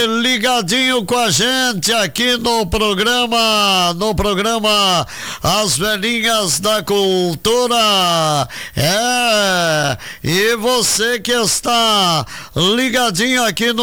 ligadinho com a gente aqui no programa As Velhinhas da Cultura. E você que está ligadinho aqui no